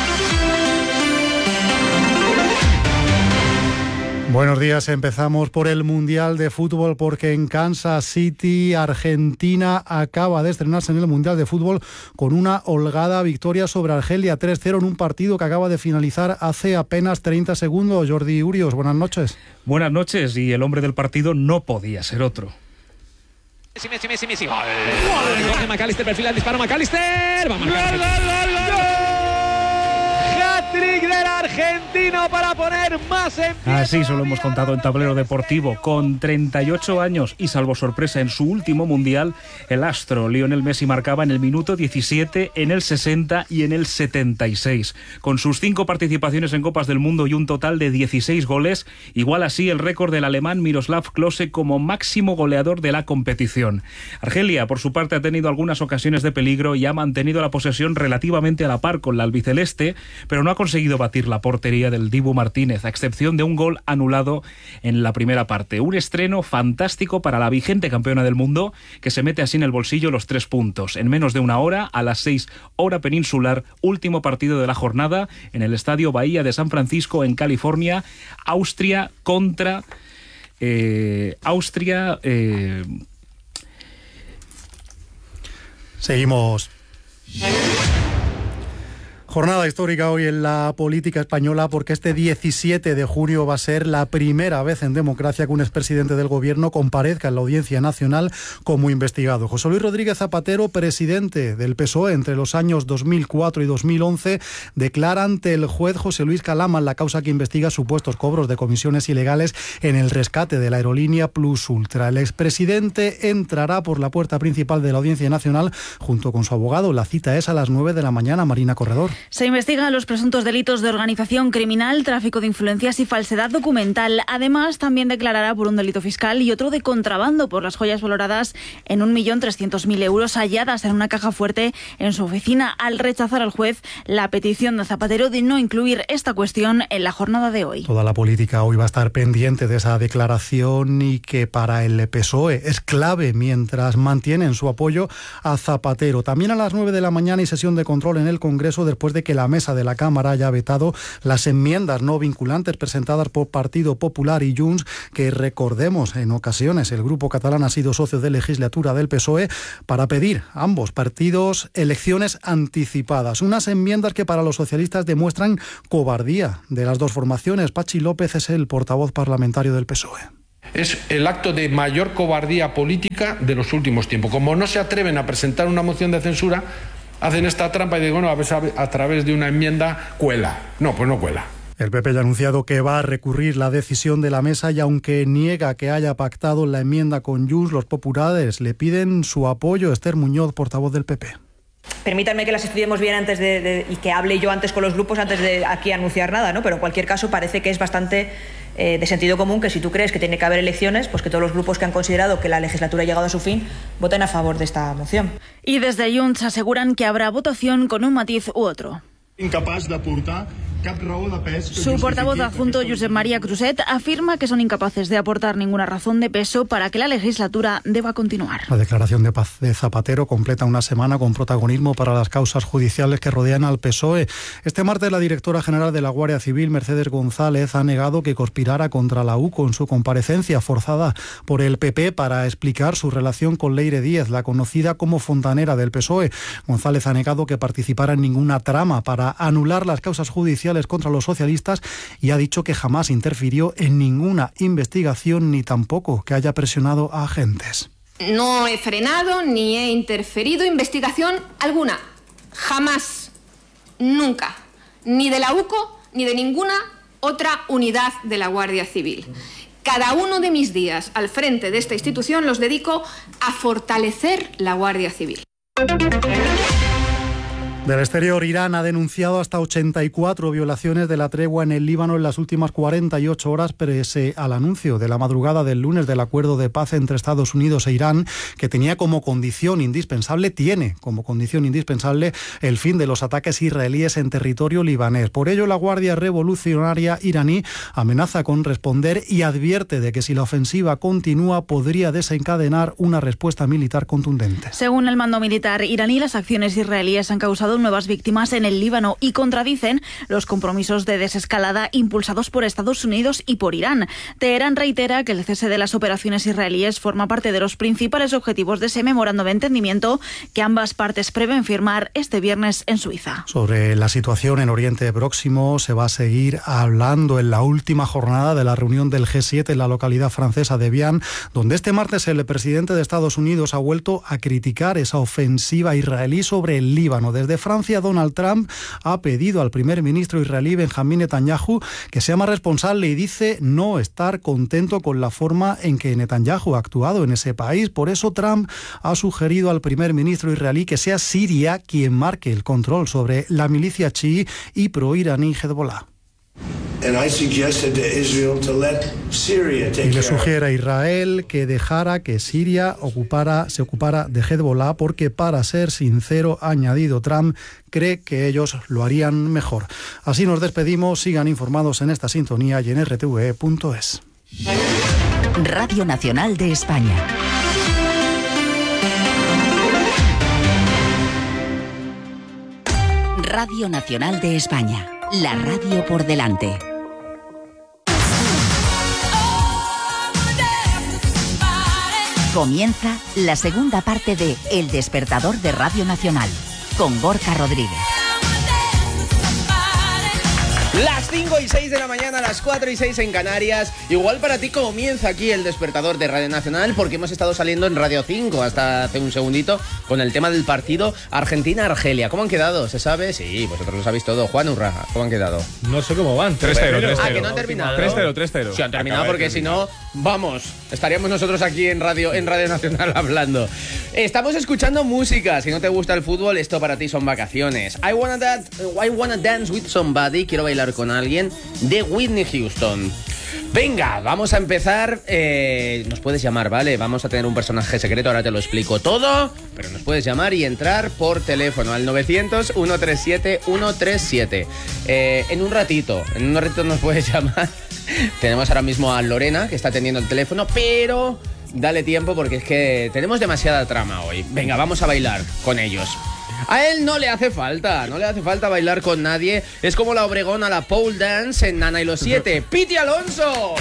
Buenos días, empezamos por el Mundial de Fútbol porque en Kansas City, Argentina acaba de estrenarse en el Mundial de Fútbol con una holgada victoria sobre Argelia tres cero en un partido que acaba de finalizar hace apenas treinta segundos. Jordi Urios, buenas noches. Buenas noches, y el hombre del partido no podía ser otro. Messi, Messi, Messi, Messi. Gol. Gol. Coge McAllister, perfila el disparo McAllister. Va a marcar. ¡Gol, gol, gol, gol! Hat-trick del argentino para poner más en pie. Así se lo hemos contado en Tablero Deportivo. Con treinta y ocho años y salvo sorpresa en su último mundial, el astro Lionel Messi marcaba en el minuto diecisiete, en el sesenta y en el setenta y seis. Con sus cinco participaciones en Copas del Mundo y un total de dieciséis goles, igual así el récord del alemán Miroslav Klose como máximo goleador de la competición. Argelia, por su parte, ha tenido algunas ocasiones de peligro y ha mantenido la posesión relativamente a la par con la albiceleste, pero no ha conseguido batir la portería del Dibu Martínez, a excepción de un gol anulado en la primera parte. Un estreno fantástico para la vigente campeona del mundo, que se mete así en el bolsillo los tres puntos. En menos de una hora, a las seis hora peninsular, último partido de la jornada en el Estadio Bahía de San Francisco, en California. Austria contra... Eh, Austria... Eh, Seguimos. Jornada histórica hoy en la política española porque este diecisiete de junio va a ser la primera vez en democracia que un expresidente del gobierno comparezca en la Audiencia Nacional como investigado. José Luis Rodríguez Zapatero, presidente del P S O E entre los años dos mil cuatro y dos mil once, declara ante el juez José Luis Calama la causa que investiga supuestos cobros de comisiones ilegales en el rescate de la aerolínea Plus Ultra. El expresidente entrará por la puerta principal de la Audiencia Nacional junto con su abogado. La cita es a las nueve de la mañana. Marina Corredor. Se investigan los presuntos delitos de organización criminal, tráfico de influencias y falsedad documental. Además, también declarará por un delito fiscal y otro de contrabando por las joyas valoradas en un millón trescientos mil euros halladas en una caja fuerte en su oficina, al rechazar al juez la petición de Zapatero de no incluir esta cuestión en la jornada de hoy. Toda la política hoy va a estar pendiente de esa declaración y que para el P S O E es clave mientras mantienen su apoyo a Zapatero. También a las nueve de la mañana y sesión de control en el Congreso después de que la mesa de la Cámara haya vetado las enmiendas no vinculantes presentadas por Partido Popular y Junts, que recordemos en ocasiones el grupo catalán ha sido socio de legislatura del P S O E, para pedir a ambos partidos elecciones anticipadas. Unas enmiendas que para los socialistas demuestran cobardía de las dos formaciones. Pachi López es el portavoz parlamentario del P S O E. Es el acto de mayor cobardía política de los últimos tiempos. Como no se atreven a presentar una moción de censura, hacen esta trampa y digo, bueno, a ver, a través de una enmienda cuela. No, pues no cuela. El P P ya ha anunciado que va a recurrir la decisión de la mesa y aunque niega que haya pactado la enmienda con Junts, los populares le piden su apoyo. Esther Muñoz, portavoz del P P. Permítanme que las estudiemos bien antes de, de, y que hable yo antes con los grupos antes de aquí anunciar nada, ¿no? Pero en cualquier caso parece que es bastante eh, de sentido común que si tú crees que tiene que haber elecciones, pues que todos los grupos que han considerado que la legislatura ha llegado a su fin voten a favor de esta moción. Y desde Junts aseguran que habrá votación con un matiz u otro. Incapaz de aportar cap raó de pes. Su portavoz adjunto, Josep María Cruzet, afirma que son incapaces de aportar ninguna razón de peso para que la legislatura deba continuar. La declaración de paz de Zapatero completa una semana con protagonismo para las causas judiciales que rodean al P S O E. Este martes la directora general de la Guardia Civil, Mercedes González, ha negado que conspirara contra la U C O en su comparecencia forzada por el P P para explicar su relación con Leire Díez, la conocida como fontanera del P S O E. González ha negado que participara en ninguna trama para anular las causas judiciales contra los socialistas y ha dicho que jamás interfirió en ninguna investigación ni tampoco que haya presionado a agentes. No he frenado ni he interferido investigación alguna. Jamás. Nunca. Ni de la U C O ni de ninguna otra unidad de la Guardia Civil. Cada uno de mis días al frente de esta institución los dedico a fortalecer la Guardia Civil. Del exterior, Irán ha denunciado hasta ochenta y cuatro violaciones de la tregua en el Líbano en las últimas cuarenta y ocho horas, pese al anuncio de la madrugada del lunes del acuerdo de paz entre Estados Unidos e Irán, que tenía como condición indispensable, tiene como condición indispensable el fin de los ataques israelíes en territorio libanés. Por ello, la Guardia Revolucionaria iraní amenaza con responder y advierte de que si la ofensiva continúa podría desencadenar una respuesta militar contundente. Según el mando militar iraní, las acciones israelíes han causado nuevas víctimas en el Líbano y contradicen los compromisos de desescalada impulsados por Estados Unidos y por Irán. Teherán reitera que el cese de las operaciones israelíes forma parte de los principales objetivos de ese memorando de entendimiento que ambas partes prevén firmar este viernes en Suiza. Sobre la situación en Oriente Próximo se va a seguir hablando en la última jornada de la reunión del G siete en la localidad francesa de Evian, donde este martes el presidente de Estados Unidos ha vuelto a criticar esa ofensiva israelí sobre el Líbano. Desde Francia, Donald Trump ha pedido al primer ministro israelí Benjamín Netanyahu que sea más responsable y dice no estar contento con la forma en que Netanyahu ha actuado en ese país. Por eso Trump ha sugerido al primer ministro israelí que sea Siria quien marque el control sobre la milicia chií y proiraní Hezbollah. Y le sugiere a Israel que dejara que Siria ocupara, se ocupara de Hezbollah porque, para ser sincero, ha añadido Trump, cree que ellos lo harían mejor. Así nos despedimos. Sigan informados en esta sintonía y en r t v e punto es. Radio Nacional de España. Radio Nacional de España. La radio por delante. Comienza la segunda parte de El Despertador de Radio Nacional, con Gorka Rodríguez. Las cinco y seis de la mañana, las cuatro y seis en Canarias. Igual para ti comienza aquí el despertador de Radio Nacional, porque hemos estado saliendo en Radio cinco hasta hace un segundito con el tema del partido Argentina-Argelia. ¿Cómo han quedado? ¿Se sabe? Sí, vosotros lo sabéis todo. Juan Urra, ¿cómo han quedado? No sé cómo van. tres cero, tres cero. Ah, que no han terminado. tres cero, tres cero. Sí, han terminado porque si no, vamos, estaríamos nosotros aquí en Radio, en Radio Nacional hablando. Estamos escuchando música. Si no te gusta el fútbol, esto para ti son vacaciones. I wanna, dance, I wanna dance with somebody. Quiero bailar con alguien, de Whitney Houston. Venga, vamos a empezar. Eh, nos puedes llamar, ¿vale? Vamos a tener un personaje secreto, ahora te lo explico todo, pero nos puedes llamar y entrar por teléfono al novecientos, ciento treinta y siete, ciento treinta y siete. Eh, en un ratito, en un ratito nos puedes llamar. Tenemos ahora mismo a Lorena, que está atendiendo el teléfono, pero dale tiempo porque es que tenemos demasiada trama hoy. Venga, vamos a bailar con ellos. A él no le hace falta, no le hace falta bailar con nadie. Es como la Obregón a la pole dance en Nana y los siete. ¡Piti Alonso!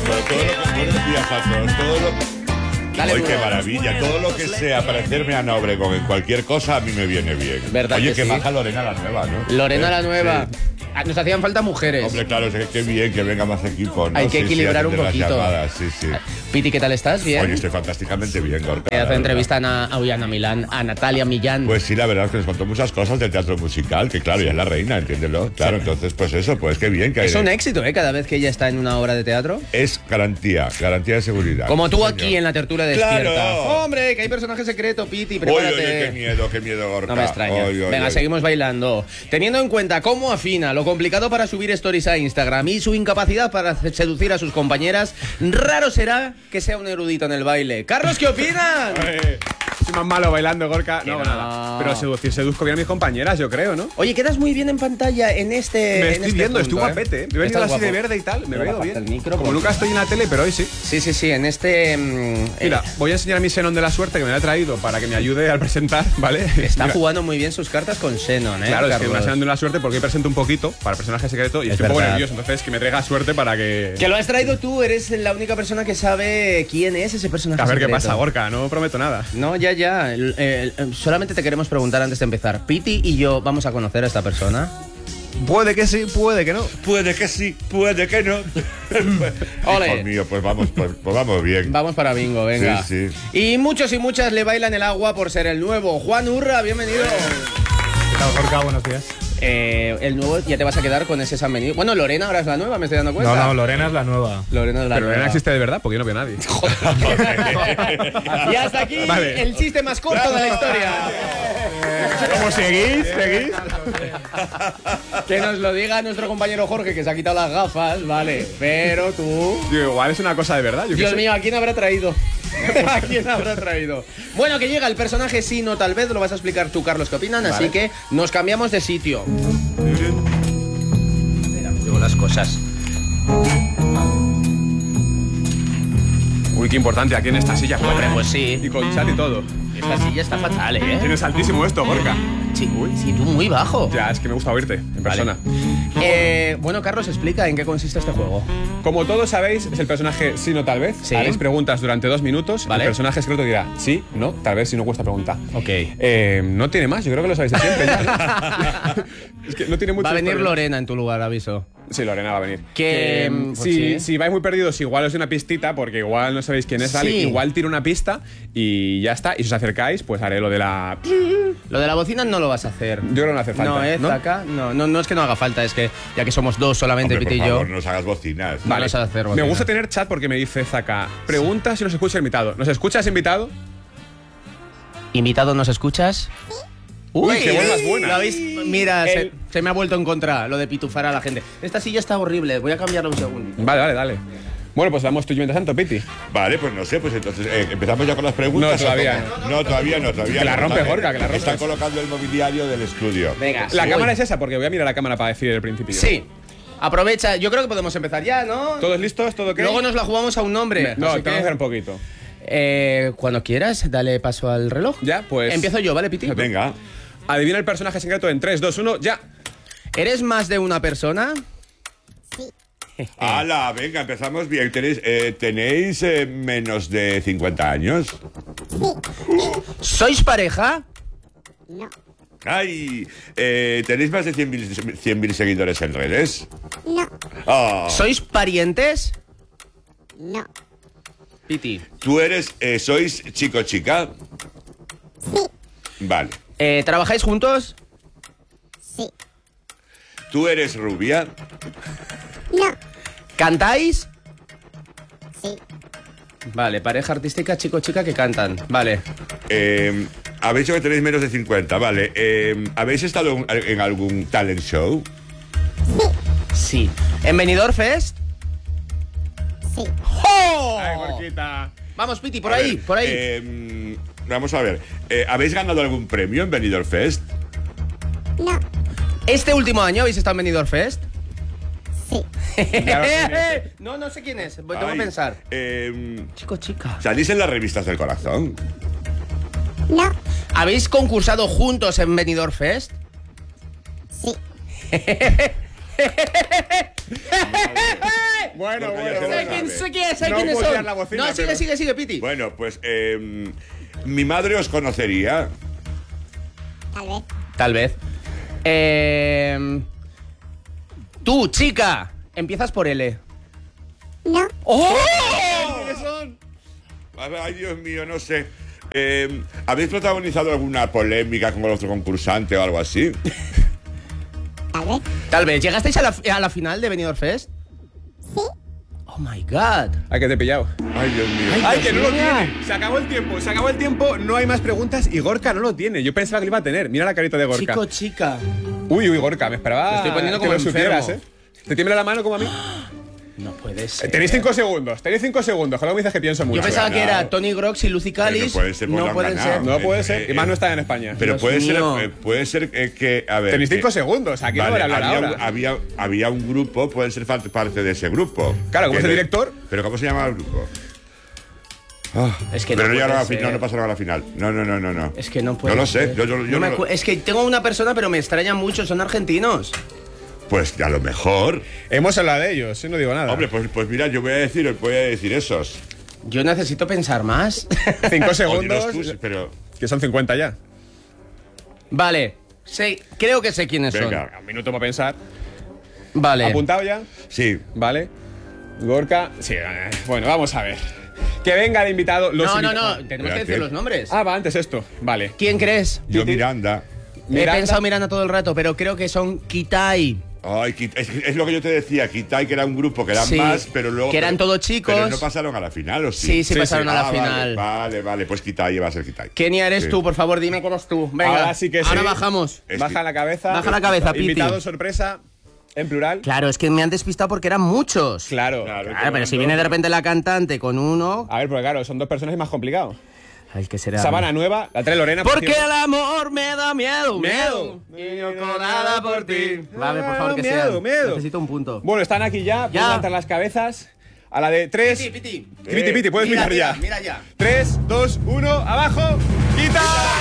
Buenos días a todos. Todo lo... Dale, ¡Ay, duro. qué maravilla! Todo lo que sea parecerme a Ana Obregón en cualquier cosa a mí me viene bien. ¿Verdad Oye, que que sí? baja Lorena la nueva, ¿no? Lorena ¿Eh? la nueva. Sí. Nos hacían falta mujeres. Hombre, claro, es que qué bien que venga más equipo, ¿no? Hay que Sí, sí, equilibrar un atender las poquito. llamadas, sí, sí. Piti, ¿qué tal estás? ¿Bien? Oye, estoy fantásticamente bien, Gorka. Eh, la hace verdad. entrevista a, Ana, a, Ana Milán, a Natalia Millán. Pues sí, la verdad es que nos contó muchas cosas del teatro musical, que claro, ella es la reina, entiéndelo. Claro, entonces, pues eso, pues qué bien que hay. Es un éxito, ¿eh? Cada vez que ella está en una obra de teatro. Es garantía, garantía de seguridad. Como tú Sí, aquí señor. en la tertulia despierta. ¡Claro! Hombre, que hay personaje secreto, Piti, Oye, prepárate. oye, qué miedo, qué miedo, Gorka. No me extraña. Oye, oye, Venga, oye. seguimos bailando. Teniendo en cuenta cómo afina, lo complicado para subir stories a Instagram y su incapacidad para seducir a sus compañeras, raro será que sea un erudito en el baile. Carlos, ¿qué opinan? Soy más malo bailando, Gorka. No, no. nada. Pero seducir, seduzco bien a mis compañeras, yo creo, ¿no? Oye, quedas muy bien en pantalla en este. Me en estoy este viendo, punto, estoy guapete, ¿eh? Me he venido Estás así de guapo. verde y tal, me Pero veo bájate bien. el micro, Como porque- nunca estoy en la tele, pero hoy sí. Sí, sí, sí, en este. mm, Mira, eh, voy a enseñar mi Xenon de la suerte que me la he traído para que me ayude al presentar, ¿vale? Está Mira. jugando muy bien sus cartas con Xenon, ¿eh? Claro, es que Carlos? una Xenon de la suerte porque hoy presento un poquito para el personaje secreto y Es estoy un poco verdad. nervioso, entonces que me traiga suerte para que... Que lo has traído tú, eres la única persona que sabe quién es ese personaje A ver qué secreto. pasa, Gorka, no prometo nada. No, ya, ya. El- el- el- solamente te queremos preguntar antes de empezar. Piti y yo vamos a conocer a esta persona. Puede que sí, puede que no. Puede que sí, puede que no. Ole. Hijo mío, pues vamos, pues, pues vamos bien. Vamos para bingo, venga. Sí, sí. Y muchos y muchas le bailan el agua por ser el nuevo. Juan Urra, bienvenido. ¿Qué tal, Gorka? Buenos días. Eh, el nuevo, ya te vas a quedar con ese San Benito. Bueno, Lorena ahora es la nueva, me estoy dando cuenta. No, no, Lorena es la nueva. Lorena es la Pero nueva. no existe de verdad porque yo no veo a nadie. Y hasta aquí Vale. el chiste más corto de la historia. ¿Cómo seguís? ¿Seguís? Que nos lo diga nuestro compañero Jorge, que se ha quitado las gafas, vale. Pero tú... Digo, igual es una cosa de verdad. Yo qué Dios sé. mío, ¿a quién habrá traído? ¿A quién habrá traído? Bueno, que llega el personaje sí, no, tal vez, lo vas a explicar tú, Carlos, ¿qué opinan? Vale. Así que nos cambiamos de sitio. Mira, digo las cosas. Uy, qué importante aquí en esta silla. Hombre, pues sí. Y con chat y todo. Esta silla está fatal, ¿eh? Tienes altísimo esto, Gorka. Sí, sí, tú muy bajo. Ya, es que me gusta oírte en persona. Eh, bueno, Carlos, explica en qué consiste este juego. Como todos sabéis, es el personaje sí, no, tal vez. Sí. Haréis preguntas durante dos minutos. Vale. El personaje secreto dirá sí, no, tal vez, si no cuesta pregunta. Ok. Eh, no tiene más, yo creo que lo sabéis de siempre ya, ¿no? Es que no tiene mucho. Va a venir historia. Lorena en tu lugar, aviso. Sí, Lorena va a venir. Que, mm, pues si, sí. si vais muy perdidos, igual os doy una pistita, porque igual no sabéis quién es, Sí. ¿vale? Igual tiro una pista y ya está. Y si os acercáis, pues haré lo de la... Lo de la bocina no lo vas a hacer. Yo creo que no hace falta. No, ¿eh, ¿no? Zaka? No, no, no es que no haga falta, es que ya que somos dos solamente, Hombre, Piti por y yo. favor, no nos hagas bocinas. No nos hagas hacer Me bocina. gusta tener chat porque me dice Zaka, pregunta si nos escucha el invitado. ¿Nos escuchas, invitado? ¿Invitado, nos escuchas? Uy, qué voz más buena. ¿Lo habéis? Mira, se, El- se me ha vuelto en contra lo de pitufar a la gente. Esta silla está horrible, voy a cambiarla un segundo. Vale, vale, dale. Bueno, pues damos tú y yo mientras tanto, Piti. Vale, pues no sé, pues entonces eh, empezamos ya con las preguntas. No, todavía ¿o cómo? No, todavía no, todavía Que la no. rompe, Está- Gorka, que la rompes. Están colocando el mobiliario del estudio. Venga, La sí. cámara es esa, porque voy a mirar la cámara para decir el principio. Sí. Aprovecha, yo creo que podemos empezar ya, ¿no? ¿Todos listos? ¿Todo ok? Luego nos la jugamos a un nombre. No, así tengo que que, hacer un poquito. eh, cuando quieras, dale paso al reloj. Ya, pues... Empiezo yo, ¿vale, Piti? Venga. Adivina el personaje secreto en tres, dos, uno, ya. ¿Eres más de una persona? ¡Hala! Venga, empezamos bien. ¿Tenéis, eh, ¿tenéis eh, menos de cincuenta años? ¿Sois pareja? No. Ay, eh, ¿tenéis más de cien mil seguidores en redes? No. Oh. ¿Sois parientes? No. Piti. ¿Tú eres, eh, sois chico-chica? Sí. Vale. Eh, ¿Trabajáis juntos? Sí. ¿Tú eres rubia? No. ¿Cantáis? Sí. Vale, pareja artística, chico-chica que cantan. Vale. Eh, habéis dicho que tenéis menos de cincuenta, vale. Eh, ¿Habéis estado en, en algún talent show? Sí. ¿En Benidorm Fest? Sí. ¡Oh! Ay, Gorquita. Vamos, Piti, por A ahí, ver, por ahí. eh, vamos a ver. Eh, ¿Habéis ganado algún premio en Benidorm Fest? No. ¿Este último año habéis estado en Benidorm Fest? Sí. No, no sé quién es. Tengo que Ay, pensar. Eh, Chico, chica. ¿Salís en las revistas del corazón? No. ¿Habéis concursado juntos en Benidorm Fest? Sí. Bueno, Gorka, bueno, ya se lo Sé quién, sabe. sé quién, sé No quiénes puedo son. tirar la bocina, No, sigue, pero- sigue, sigue, Piti. Bueno, pues eh, mi madre os conocería. Tal vez. Tal vez. Eh, tú, chica, empiezas por L. No. ¡Oh! ¿Quiénes son? Ay, Dios mío, no sé. Eh, ¿Habéis protagonizado alguna polémica con otro concursante o algo así? Tal vez. Tal vez. ¿Llegasteis a la, a la final de Benidorm Fest? Sí. Oh my god. Ay, que te he pillado. Ay, Dios mío. Ay, que no lo mío. tiene. Se acabó el tiempo, se acabó el tiempo, no hay más preguntas y Gorka no lo tiene. Yo pensaba que lo iba a tener. Mira la carita de Gorka. Chico, chica. Uy, uy, Gorka, me esperaba Me estoy poniendo que como lo supieras, enfermo. ¿eh? ¿Te tiembla la mano como a mí? No puede ser. Tenéis cinco segundos, tenéis cinco segundos, que luego me dices que pienso mucho. Yo pensaba que ganado. era Tony Grox y Lucy Pero Calis. no puede ser, pues lo No han pueden ganado. ser. No puede Eh, ser, eh, y más no está en España. Pero Dios puede ser, mío. eh, puede ser eh, que, a ver. Tenéis que- cinco segundos, aquí no Vale, voy a hablar había, ahora. un- había, había un grupo, pueden ser parte parte de ese grupo. Claro, como Que es el no- director. ¿Pero cómo se llama el grupo? Ah, Es que pero no no, llegaron a la puede final, ser. no pasaron a la final. No, no, no, no. no. Es que no puede No lo sé. ser. Yo, yo- yo No me no lo- acu- es que tengo una persona, pero me extraña mucho. Son argentinos. Pues a lo mejor. Hemos hablado de ellos, yo no digo nada. Hombre, pues, pues mira, yo voy a decir, voy a decir esos. Yo necesito pensar más. Cinco O segundos, dinos tú, pero. que son cincuenta ya. Vale. Sé, creo que sé quiénes Venga. Un minuto para pensar. son. Vale. ¿Apuntado ya? Sí. Vale. Gorka. Sí, eh, bueno, vamos a ver. Que venga de invitado. Los No, no, invita- no. Tenemos que Espérate. decir los nombres. Ah, va, antes esto. Vale. ¿Quién crees? Yo, Miranda. Miranda. He pensado Miranda todo el rato, pero creo que son Kitai. Ay, Kit- es, es lo que yo te decía, Kitai, que era un grupo que eran Sí, más, pero luego. que eran pero- todos chicos. Pero no pasaron a la final, ¿o sí? Sí, sí pasaron a la Ah, final. Vale, vale, vale, pues Kitai va a ser Kitai. Kenia, eres Sí. tú, por favor, dime que eres tú. Venga. Ahora sí que sí. Ahora bajamos. Es Baja que- la cabeza. Baja la cabeza, Piti. Invitado sorpresa, en plural. Claro, es que me han despistado porque eran muchos. Claro. Claro, Claro, pero si viene de repente la cantante con uno. A ver, porque claro, son dos personas y más complicado. Ay, ¿qué será? Sabana Nueva, la trae Lorena. por Porque cierto. el amor me da miedo, Miedo. miedo. Y no con nada por ti. Va, a ver, por favor, que Miedo, sea. miedo. Necesito un punto. Bueno, están aquí ya. Pueden Ya. levantar las cabezas. A la de tres. Piti, Piti. Piti, Piti, puedes Mira, mirar mira, ya. mira ya. tres, dos, uno, abajo. ¡Quita!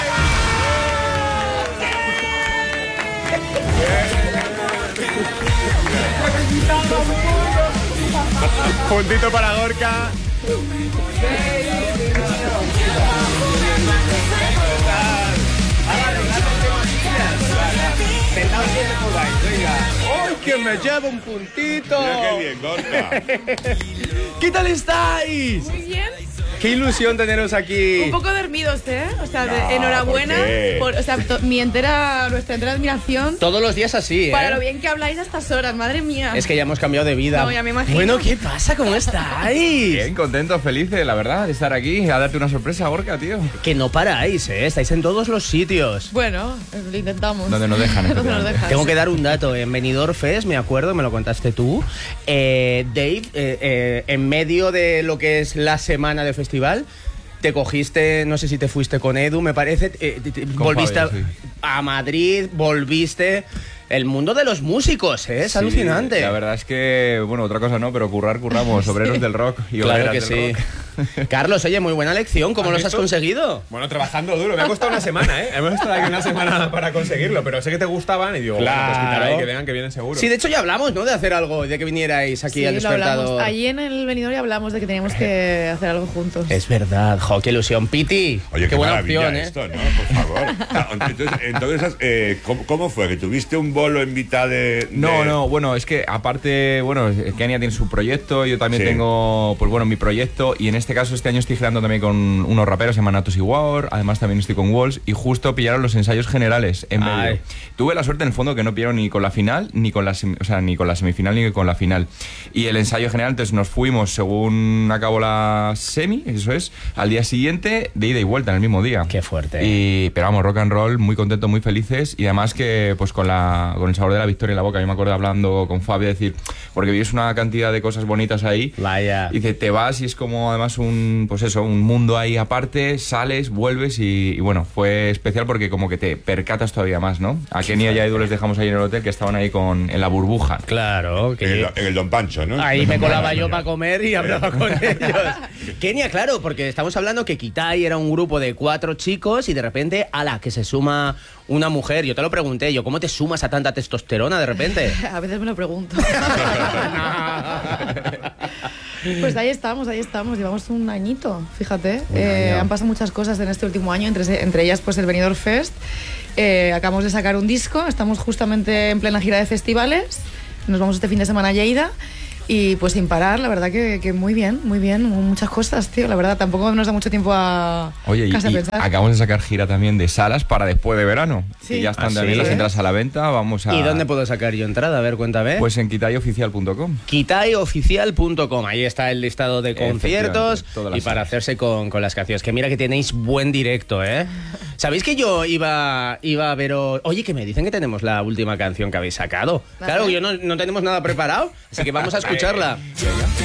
Puntito para Gorka. ¡Ay, que me lleva un puntito! Mira qué bien, Gorka. ¿Qué tal estáis? Muy bien. Qué ilusión teneros aquí. Un poco dormidos, ¿eh? O sea, de- No, enhorabuena. ¿por qué? por- o sea, to- mi entera, nuestra entera admiración Todos los días así, ¿eh? para lo bien que habláis a estas horas, madre mía. Es que ya hemos cambiado de vida. No, ya me imagino. Bueno, ¿qué pasa? ¿Cómo estáis? Bien, contentos, felices, la verdad, de estar aquí, a darte una sorpresa, Gorka, tío. Que no paráis, ¿eh? Estáis en todos los sitios. Bueno, eh, lo intentamos. Donde nos dejan, Donde nos efectivamente. dejan. Tengo que dar un dato. En Benidorm Fest, me acuerdo, me lo contaste tú. eh, Dave, eh, eh, en medio de lo que es la semana de festival, te cogiste, no sé si te fuiste con Edu, me parece. eh, te- te- Con volviste Fabi, a, a Madrid, volviste. el mundo de los músicos, ¿eh? Es Sí, alucinante. La verdad es que, bueno, otra cosa no, pero currar, curramos, obreros del rock y Claro obreras que del sí. rock. Carlos, oye, muy buena lección. ¿Cómo ¿Has los has visto? conseguido? Bueno, trabajando duro. Me ha costado una semana, ¿eh? Hemos estado aquí una semana para conseguirlo, pero sé que te gustaban y digo, bueno, pues quitar ahí, que vean que vienen seguro. Sí, de hecho ya hablamos, ¿no? De hacer algo, de que vinierais aquí Sí, al lo hablamos. despertador. Allí en el venidor ya hablamos de que teníamos que hacer algo juntos. Es verdad, jo, qué ilusión. Piti, Oye, qué, qué buena maravilla opción, ¿eh? esto, ¿no? Por favor. Entonces, entonces eh, ¿cómo, ¿cómo fue? ¿Que tuviste un bolo en mitad de...? de- No, no, bueno, es que aparte, bueno, Kenia tiene su proyecto, yo también Sí. tengo, pues bueno, mi proyecto, y en este caso este año estoy girando también con unos raperos, se llaman Atos y War, además también estoy con Walls, y justo pillaron los ensayos generales en medio. Ay. Tuve la suerte en el fondo que no pillaron ni con la final, ni con la, semi- o sea, ni con la semifinal, ni con la final. Y el ensayo general, entonces nos fuimos según acabó la semi, eso es, al día siguiente de ida y vuelta en el mismo día. Qué fuerte. Y, pero vamos, rock and roll, muy contentos, muy felices, y además que pues con la con el sabor de la victoria en la boca. Yo me acuerdo hablando con Fabio, decir, porque vives una cantidad de cosas bonitas ahí. Vaya. Y que te vas y es como además un, pues eso, un mundo ahí aparte, sales, vuelves y, y bueno, fue especial porque como que te percatas todavía más, ¿no? A Kenia y a Edu les dejamos ahí en el hotel, que estaban ahí con en la burbuja. Claro, En el, en el Don Pancho, ¿no? Ahí me colaba yo para comer y hablaba con ellos. Kenia, claro, porque estamos hablando que Kitai era un grupo de cuatro chicos y de repente, ala, que se suma una mujer. Yo te lo pregunté, yo, ¿cómo te sumas a tanta testosterona de repente? A veces me lo pregunto. Pues ahí estamos, ahí estamos. Llevamos un añito, fíjate. Un Eh, año. han pasado muchas cosas en este último año, entre, entre ellas pues el Benidorm Fest. Eh, acabamos de sacar un disco, estamos justamente en plena gira de festivales. Nos vamos este fin de semana a Lleida. Y pues sin parar, la verdad que, que muy bien, muy bien. Muchas cosas, tío. La verdad, tampoco nos da mucho tiempo a Oye, y, casi a y pensar. acabamos de sacar gira también de salas para después de verano. Sí. Que ya están ¿Ah, también sí? las entradas a la venta. Vamos a. ¿Y dónde puedo sacar yo entrada? A ver, cuéntame. Pues en kitayooficial punto com. kitayooficial punto com. Ahí está el listado de conciertos Efectivamente, todas las y para salas. hacerse con, con las canciones. Que mira que tenéis buen directo, ¿eh? ¿Sabéis que yo iba, iba a veros... Oye, que me dicen que tenemos la última canción que habéis sacado. Vale. Claro, yo no, no tenemos nada preparado, así que vamos a escucharla.